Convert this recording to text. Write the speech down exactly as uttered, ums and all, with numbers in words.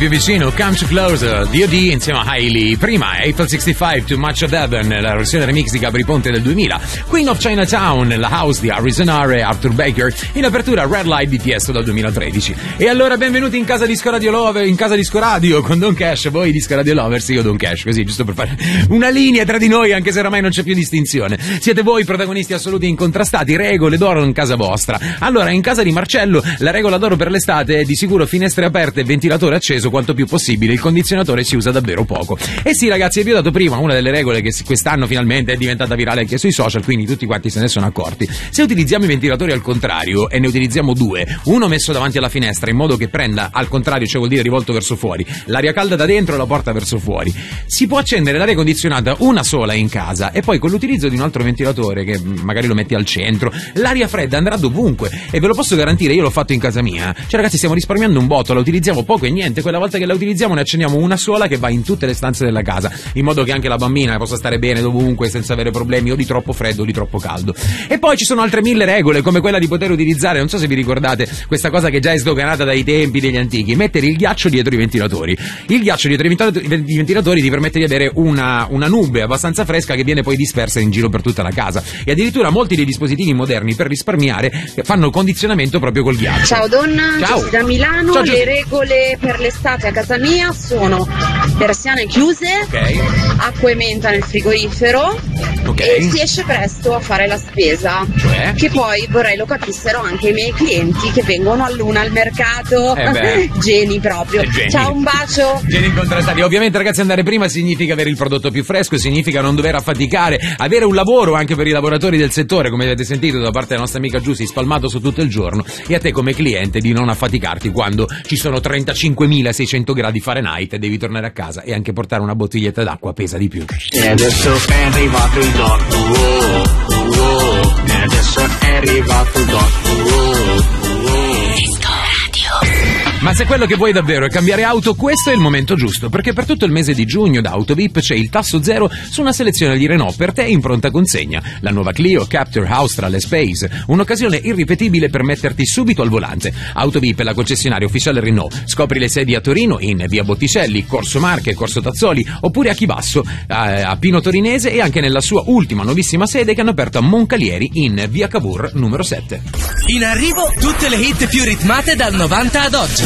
più vicino, Come to Closer, D O D insieme a Hailey. Prima Eiffel sessantacinque, Too Much of Heaven, la versione remix di Gabri Ponte del duemila. Queen of Chinatown, la house di Harrison Hare e Arthur Baker. In apertura Red Light di Tiesto dal duemilatredici. E allora benvenuti in casa Disco Radio Lover, in casa Disco Radio con Don Cash. Voi Disco Radio Lovers, io Don Cash, così giusto per fare una linea tra di noi, anche se oramai non c'è più distinzione. Siete voi protagonisti assoluti incontrastati, regole d'oro in casa vostra. Allora, in casa di Marcello la regola d'oro per l'estate è di sicuro finestre aperte e ventilatore acceso quanto più possibile. Il condizionatore si usa davvero poco. E sì ragazzi, vi ho dato prima una delle regole che quest'anno finalmente è diventata virale anche sui social, quindi tutti quanti se ne sono accorti. Se utilizziamo i ventilatori al contrario e ne utilizziamo due, uno messo davanti alla finestra in modo che prenda al contrario, cioè vuol dire rivolto verso fuori, l'aria calda da dentro e la porta verso fuori, si può accendere l'aria condizionata una sola in casa e poi con l'utilizzo di un altro ventilatore che magari lo metti al centro, l'aria fredda andrà dovunque. E ve lo posso garantire, io l'ho fatto in casa mia. Cioè ragazzi, stiamo risparmiando un botto, la utilizziamo poco e niente. Quella volta che la utilizziamo ne accendiamo una sola che va in tutte le stanze della casa, in modo che anche la bambina possa stare bene dovunque senza avere problemi o di troppo freddo o di troppo caldo. E poi ci sono altre mille regole, come quella di poter utilizzare, non so se vi ricordate questa cosa che già è sdoganata dai tempi degli antichi, mettere il ghiaccio dietro i ventilatori. Il ghiaccio dietro i ventilatori ti permette di avere una, una nube abbastanza fresca che viene poi dispersa in giro per tutta la casa. E addirittura molti dei dispositivi moderni per risparmiare fanno condizionamento proprio col ghiaccio. Ciao donna, ciao. Giussi da Milano. Ciao, le regole per l'estate a casa mia sono persiane chiuse, okay. acqua e menta nel frigorifero, okay. E si esce presto a fare la spesa, cioè? Che poi vorrei lo capissero anche i miei clienti che vengono a luna al mercato. Eh geni proprio. Geni. Ciao, un bacio. Geni incontrastati. Ovviamente ragazzi, andare prima significa avere il prodotto più fresco, significa non dover affaticare, avere un lavoro anche per i lavoratori del settore, come avete sentito da parte della nostra amica Giussi, spalmato su tutto il giorno, e a te come cliente di non affaticarti quando ci sono trentacinquemilaseicento gradi Fahrenheit e devi tornare a casa e anche portare una bottiglietta d'acqua pesa di più. E adesso è arrivato il doc, oh, oh, e adesso è arrivato il doc, oh, oh. Disco Radio. Ma se quello che vuoi davvero è cambiare auto, questo è il momento giusto, perché per tutto il mese di giugno da Autovip c'è il tasso zero su una selezione di Renault per te in pronta consegna. La nuova Clio, Captur, Austral e Space, un'occasione irripetibile per metterti subito al volante. Autovip è la concessionaria ufficiale Renault. Scopri le sedi a Torino in via Botticelli, Corso Marche, Corso Tazzoli, oppure a Chivasso, a, a Pino Torinese, e anche nella sua ultima nuovissima sede che hanno aperto a Moncalieri in via Cavour numero sette. In arrivo tutte le hit più ritmate dal novanta ad oggi.